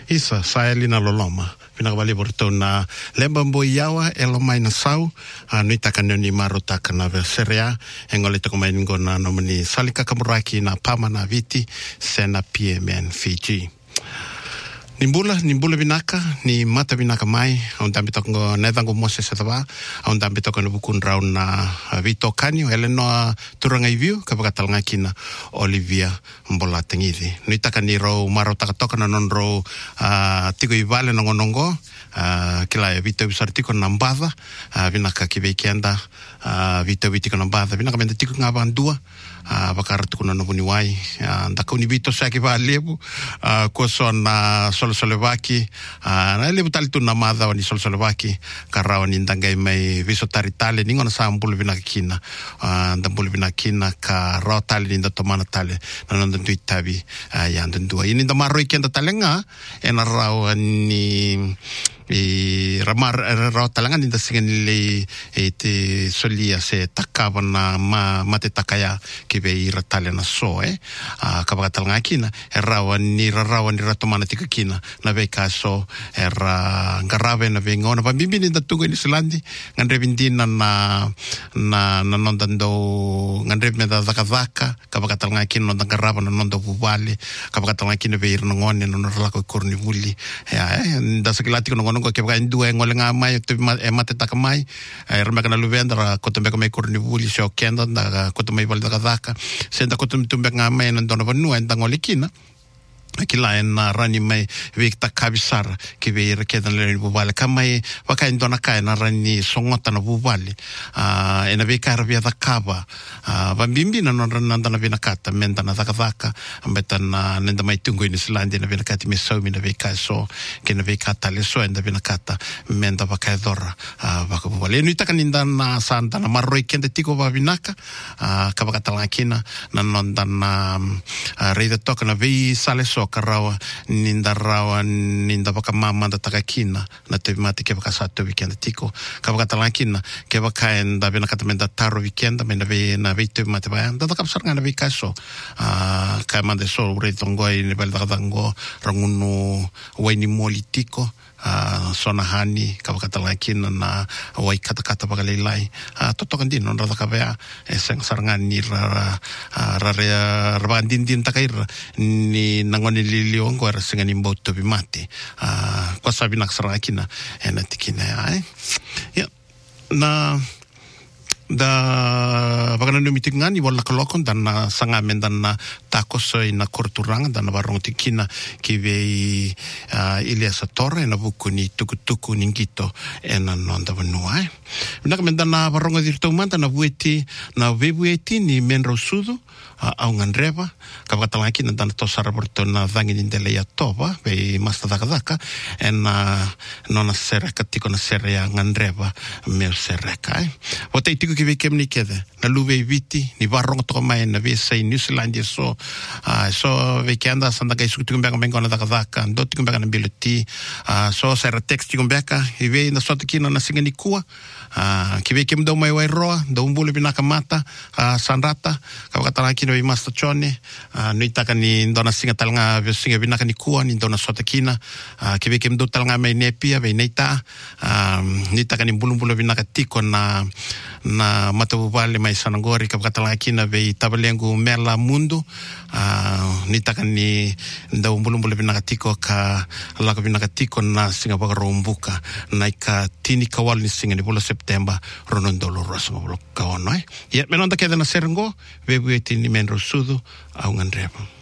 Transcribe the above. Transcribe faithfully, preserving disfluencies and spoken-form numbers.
Isa, sa elina loloma. Pinakabali borto na lemba mboi yawa, elo mai na sau, nui taka ni maru taka na serea, engole toko mai ngo na nomani salika kamuraki na pama na viti, sena P M N Fiji. Nimbula, nimbula binaka, ni mata binaka mai, aun tambi toko ngo netango mose setawa, aun tambi toko no bukun raun na Vito Kanyo, ele noa turanga iviu, kapakatalanga kina Olivia Mbola Tengithi. Nui taka ni rau maro taka toka na non rau uh, tiko i vale nongo nongo, uh, kila Vito visar tiko na mbadha, uh, binaka kiwe kianda, uh, Vito vitiko na mbadha, binaka menda tiko nga bandua, Uh, bakar tu kuna nobuni wai uh, ndaka uni Vito saki ba lebu uh, ko son na uh, solo solevaki uh, na lebu tali tu na madha wani solo solevaki karawa ni ndangai mai viso taritale ningo na saa mbulu vina kina uh, ndambulu vina kina ka rao tali ni ndatomana tale na nondandu itabi uh, ya ndandua ini ndamaro ikienda talenga ena rao ni i ramar rao talanga ninda singanile e te solia se takava na ma mate takaya kibe i ratale na so eh a kapakatalanga kina e rawa ni rawa ni ratomana tika kina na veka so era ngarave na vengona pa bimbi ninda tungo ni Silandi ngandre vindina na na na nondando ngandre meda zakazaka kapakatalanga kina nonda ngarava na nondo bubale kapakatalanga kina ve irno ngone no ralako kornivuli ya eh nda sakilati no ngo ke ba ndua ngole nga mai te mate taka mai e rama kana luvendra kotombe ka mai kornivuli sho kenda nda kotombe valda kazaka senda kotombe tumbe nga mai ndona vanu enda ngole kina kila na rani mai vikta kabisara ki ve rekeda le bubale kamai waka ndona kai na rani songota na bubale a ena ve karvia da kaba a bambimbi na non nanda na vina kata menda na zakavaka ambeta na nenda mai tungo in Islandi na vina kati meso mi na ve kaso ke na ve kata le so enda vina kata menda waka dora a waka bubale ni taka ninda na santa na marroi kende tiko ba vinaka a kabaka talakina na nonda na reida toka na ve sale so karawa ninda rawa ninda baka mama da takakina na te mate ke baka sato weekend tiko ka baka talakina ke baka enda bena katamenda taro weekend mena ve na ve te mate ba da ka sarga na ve kaso a ka mande so re tongo i ne belda dango rangunu waini molitiko a sona hani ka baka talakina na wai kata kata baka leilai a totokan din non ra ka ba e seng sarngan ni ra ra ra rabandin din takaira ni nangoni lilio ngora singani mboto bimate ah kwa sabi naksara kina ena tikina ai ya na da bagana no mitingani wala kalokon dan na sanga mendan na takos ina korturang dan na barong tikina kive uh, Iliasa Torre na bukuni tukutuku ningito ena nonda vanua na mendan na barong dirto manta na bueti na vebueti ni menro sudu uh, au ngandreva kapakatalaki na dan to saraporto na dangin indele ya toba be masta daka ena nona sereka tiko na serea ngandreva meu sereka eh wote tiko ki vekem ni kede na luve viti ni varong to mai na ve sai New Zealand so uh, so vekenda sanda kai su tukumbeka mengo na dakadaka ndo tukumbeka na bileti uh, so sera text tukumbeka ive na soto kina na singani kuwa uh, ki vekem do mai wai roa do umbulu binaka mata uh, sanrata kapakatala kina vi master chone uh, no itaka ni ndona singa talanga ve singa binaka ni kuwa ni ndona soto kina uh, ki vekem do talanga mai nepia ve neita um, ni itaka ni bulumbulu binaka tiko na na matavuvale mai sanangori kapakatala kina ve tabalengu mela mundo uh, ni taka ni nda umbulumbulu binakatiko ka laka binakatiko na singa baka rombuka na ika tini kawal ni singa ni bula September ronondolo rosa ngabolo kaono eh yet menonda keda na serengo vebu eti ni menro sudu au ngandreba